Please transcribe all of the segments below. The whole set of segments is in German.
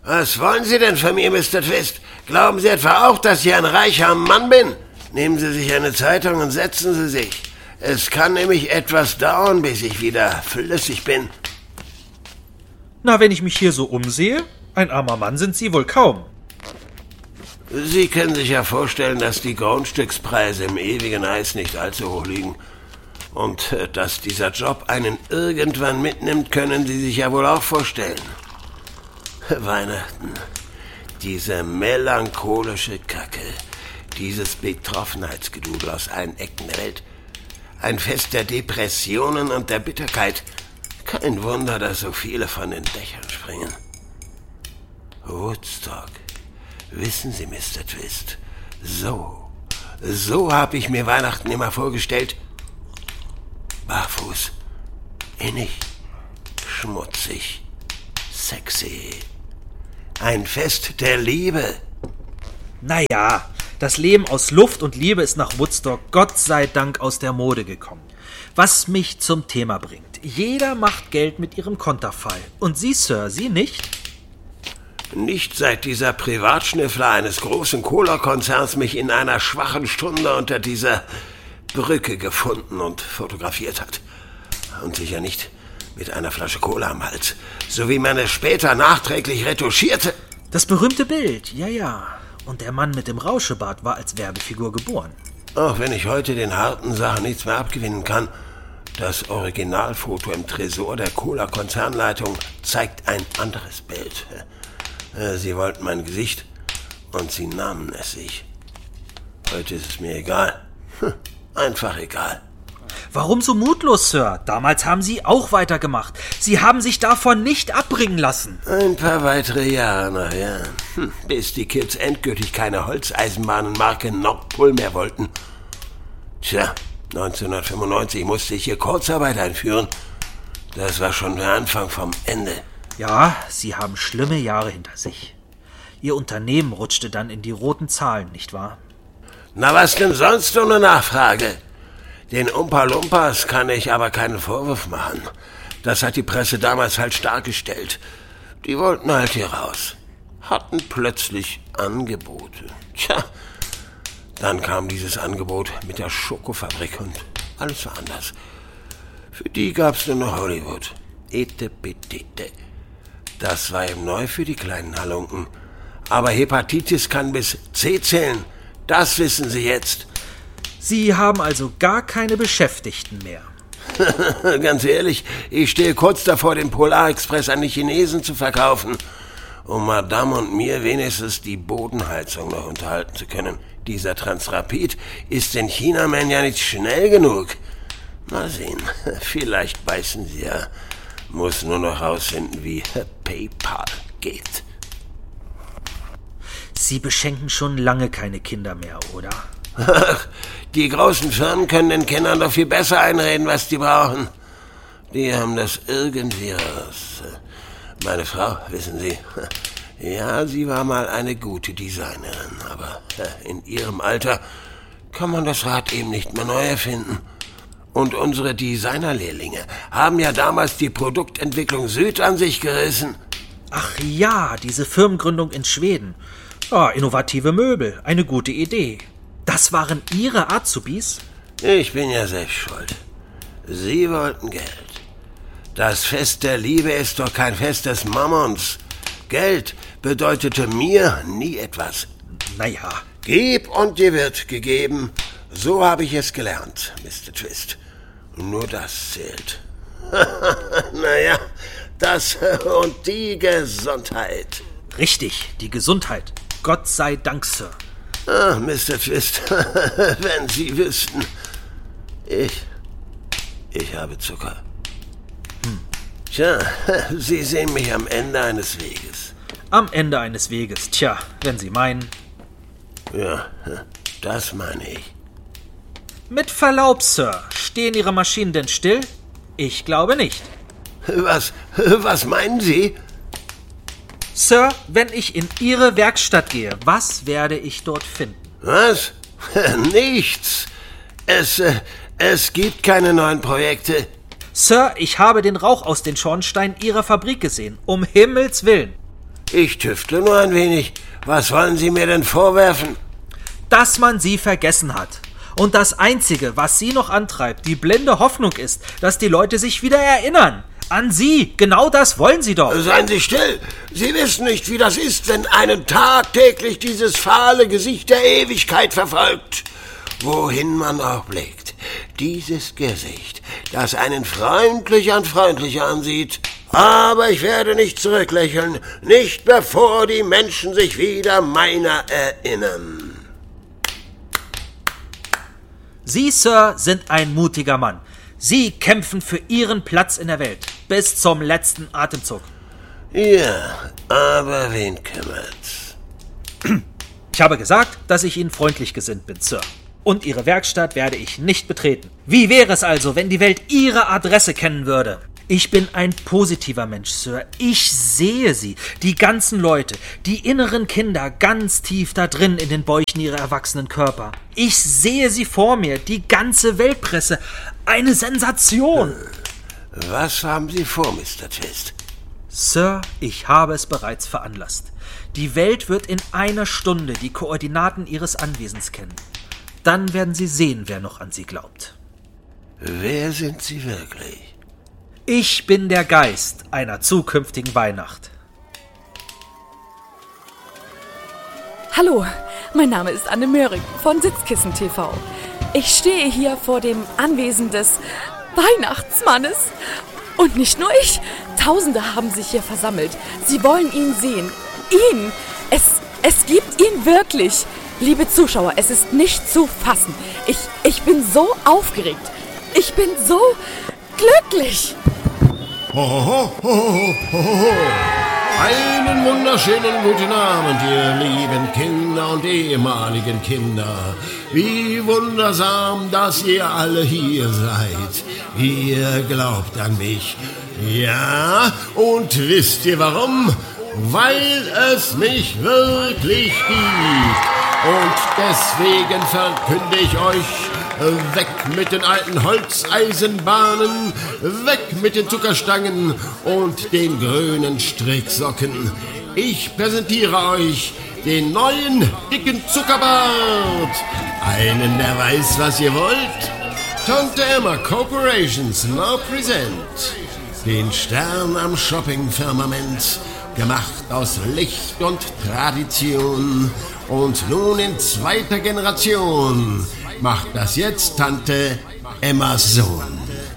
Was wollen Sie denn von mir, Mr. Twist? Glauben Sie etwa auch, dass ich ein reicher Mann bin? Nehmen Sie sich eine Zeitung und setzen Sie sich. Es kann nämlich etwas dauern, bis ich wieder flüssig bin. Na, wenn ich mich hier so umsehe, ein armer Mann sind Sie wohl kaum. Sie können sich ja vorstellen, dass die Grundstückspreise im ewigen Eis nicht allzu hoch liegen. Und dass dieser Job einen irgendwann mitnimmt, können Sie sich ja wohl auch vorstellen. Weihnachten. Diese melancholische Kacke. Dieses Betroffenheitsgedudel aus allen Ecken der Welt. Ein Fest der Depressionen und der Bitterkeit. Kein Wunder, dass so viele von den Dächern springen. Woodstock. Wissen Sie, Mr. Twist, so habe ich mir Weihnachten immer vorgestellt. Barfuß, innig, schmutzig, sexy. Ein Fest der Liebe. Naja, das Leben aus Luft und Liebe ist nach Woodstock Gott sei Dank aus der Mode gekommen. Was mich zum Thema bringt. Jeder macht Geld mit ihrem Konterfei. Und Sie, Sir, Sie nicht? Nicht seit dieser Privatschnüffler eines großen Cola-Konzerns mich in einer schwachen Stunde unter dieser Brücke gefunden und fotografiert hat. Und sicher nicht mit einer Flasche Cola am Hals, so wie man es später nachträglich retuschierte. Das berühmte Bild, ja. Und der Mann mit dem Rauschebart war als Werbefigur geboren. Auch wenn ich heute den harten Sachen nichts mehr abgewinnen kann, das Originalfoto im Tresor der Cola-Konzernleitung zeigt ein anderes Bild. Sie wollten mein Gesicht und sie nahmen es sich. Heute ist es mir egal. Einfach egal. Warum so mutlos, Sir? Damals haben Sie auch weitergemacht. Sie haben sich davon nicht abbringen lassen. Ein paar weitere Jahre noch, ja. Bis die Kids endgültig keine Holzeisenbahnenmarke Nordpol mehr wollten. Tja, 1995 musste ich hier Kurzarbeit einführen. Das war schon der Anfang vom Ende. Ja, Sie haben schlimme Jahre hinter sich. Ihr Unternehmen rutschte dann in die roten Zahlen, nicht wahr? Na, was denn sonst ohne Nachfrage? Den Umpa-Lumpas kann ich aber keinen Vorwurf machen. Das hat die Presse damals falsch dargestellt. Die wollten halt hier raus. Hatten plötzlich Angebote. Tja, dann kam dieses Angebot mit der Schokofabrik und alles war anders. Für die gab's nur noch Hollywood. Etepetete. Das war eben neu für die kleinen Halunken. Aber Hepatitis kann bis C zählen. Das wissen Sie jetzt. Sie haben also gar keine Beschäftigten mehr. Ganz ehrlich, ich stehe kurz davor, den Polarexpress an die Chinesen zu verkaufen, um Madame und mir wenigstens die Bodenheizung noch unterhalten zu können. Dieser Transrapid ist den Chinamen ja nicht schnell genug. Mal sehen, vielleicht beißen sie ja. Muss nur noch rausfinden, wie PayPal geht. Sie beschenken schon lange keine Kinder mehr, oder? Ach, die großen Firmen können den Kindern doch viel besser einreden, was die brauchen. Die haben das irgendwie raus. Meine Frau, wissen Sie, ja, sie war mal eine gute Designerin, aber in ihrem Alter kann man das Rad eben nicht mehr neu erfinden. Und unsere Designerlehrlinge haben ja damals die Produktentwicklung Süd an sich gerissen. Ach ja, diese Firmengründung in Schweden. Oh, innovative Möbel, eine gute Idee. Das waren Ihre Azubis? Ich bin ja selbst schuld. Sie wollten Geld. Das Fest der Liebe ist doch kein Fest des Mammons. Geld bedeutete mir nie etwas. Naja. Gib und dir wird gegeben. So habe ich es gelernt, Mr. Twist. Nur das zählt. Naja, das und die Gesundheit. Richtig, die Gesundheit. Gott sei Dank, Sir. Ah, Mr. Twist, wenn Sie wüssten. Ich habe Zucker. Tja, Sie sehen mich am Ende eines Weges. Am Ende eines Weges, tja, wenn Sie meinen. Ja, das meine ich. Mit Verlaub, Sir, stehen Ihre Maschinen denn still? Ich glaube nicht. Was meinen Sie? Sir, wenn ich in Ihre Werkstatt gehe, was werde ich dort finden? Was? Nichts. Es gibt keine neuen Projekte. Sir, ich habe den Rauch aus den Schornsteinen Ihrer Fabrik gesehen. Um Himmels Willen. Ich tüftle nur ein wenig. Was wollen Sie mir denn vorwerfen? Dass man sie vergessen hat. Und das Einzige, was sie noch antreibt, die blinde Hoffnung ist, dass die Leute sich wieder erinnern. An sie. Genau das wollen sie doch. Seien Sie still. Sie wissen nicht, wie das ist, wenn einen tagtäglich dieses fahle Gesicht der Ewigkeit verfolgt. Wohin man auch blickt. Dieses Gesicht, das einen freundlich ansieht. Aber ich werde nicht zurücklächeln, nicht bevor die Menschen sich wieder meiner erinnern. Sie, Sir, sind ein mutiger Mann. Sie kämpfen für Ihren Platz in der Welt. Bis zum letzten Atemzug. Ja, aber wen kümmert's? Ich habe gesagt, dass ich Ihnen freundlich gesinnt bin, Sir. Und Ihre Werkstatt werde ich nicht betreten. Wie wäre es also, wenn die Welt Ihre Adresse kennen würde? Ich bin ein positiver Mensch, Sir. Ich sehe Sie, die ganzen Leute, die inneren Kinder ganz tief da drin in den Bäuchen ihrer erwachsenen Körper. Ich sehe sie vor mir, die ganze Weltpresse. Eine Sensation. Was haben Sie vor, Mr. Twist? Sir, ich habe es bereits veranlasst. Die Welt wird in einer Stunde die Koordinaten Ihres Anwesens kennen. Dann werden Sie sehen, wer noch an Sie glaubt. Wer sind Sie wirklich? Ich bin der Geist einer zukünftigen Weihnacht. Hallo, mein Name ist Anne Möhring von Sitzkissen TV. Ich stehe hier vor dem Anwesen des Weihnachtsmannes. Und nicht nur ich, Tausende haben sich hier versammelt. Sie wollen ihn sehen. Ihn! Es gibt ihn wirklich. Liebe Zuschauer, es ist nicht zu fassen. Ich bin so aufgeregt. Ich bin so glücklich. Ho, ho, ho, ho, ho, ho. Einen wunderschönen guten Abend, ihr lieben Kinder und ehemaligen Kinder. Wie wundersam, dass ihr alle hier seid. Ihr glaubt an mich. Ja, und wisst ihr warum? Weil es mich wirklich gibt. Und deswegen verkünde ich euch, weg mit den alten Holzeisenbahnen, weg mit den Zuckerstangen und den grünen Stricksocken. Ich präsentiere euch den neuen dicken Zuckerbart. Einen, der weiß, was ihr wollt. Tante Emma Corporations now present den Stern am Shopping-Firmament, gemacht aus Licht und Tradition. Und nun in zweiter Generation macht das jetzt Tante Emmas Sohn.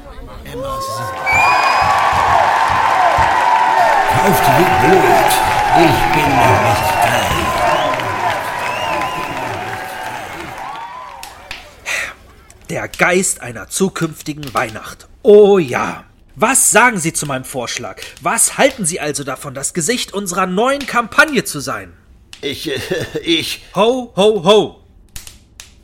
Kauft wie blöd, ich bin noch nicht frei. Der Geist einer zukünftigen Weihnacht. Oh ja. Was sagen Sie zu meinem Vorschlag? Was halten Sie also davon, das Gesicht unserer neuen Kampagne zu sein? Ich... Ho, ho, ho!